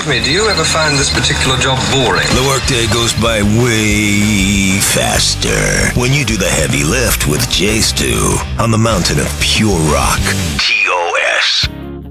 me, do you ever find this particular job boring? The workday goes by way faster when you do the heavy lift with Jay Stu on the mountain of pure rock. TOS.